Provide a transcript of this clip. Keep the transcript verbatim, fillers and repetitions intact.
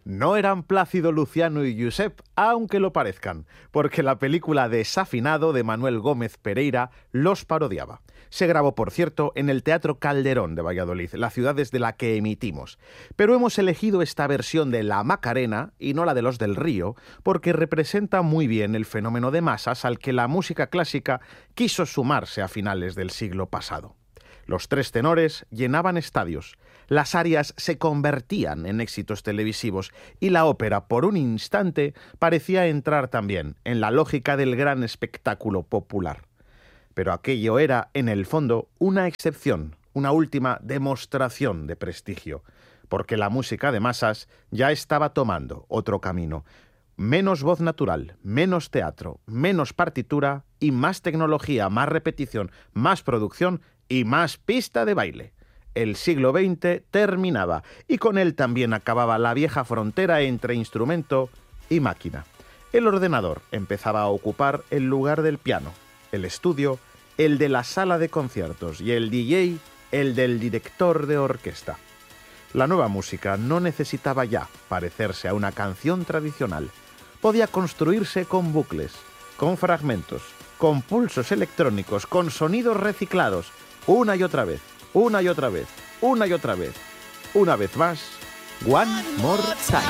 No eran Plácido, Luciano y Josep, aunque lo parezcan, porque la película Desafinado de Manuel Gómez Pereira los parodiaba. Se grabó, por cierto, en el Teatro Calderón de Valladolid, la ciudad desde la que emitimos. Pero hemos elegido esta versión de La Macarena y no la de Los del Río, porque representa muy bien el fenómeno de masas al que la música clásica quiso sumarse a finales del siglo pasado. Los tres tenores llenaban estadios, las arias se convertían en éxitos televisivos y la ópera, por un instante, parecía entrar también en la lógica del gran espectáculo popular. Pero aquello era, en el fondo, una excepción, una última demostración de prestigio, porque la música de masas ya estaba tomando otro camino. Menos voz natural, menos teatro, menos partitura y más tecnología, más repetición, más producción y más pista de baile. El siglo veinte terminaba y con él también acababa la vieja frontera entre instrumento y máquina. El ordenador empezaba a ocupar el lugar del piano, el estudio, el de la sala de conciertos y el D J, el del director de orquesta. La nueva música no necesitaba ya parecerse a una canción tradicional. Podía construirse con bucles, con fragmentos, con pulsos electrónicos, con sonidos reciclados, una y otra vez, una y otra vez, una y otra vez, una vez más, One More Time.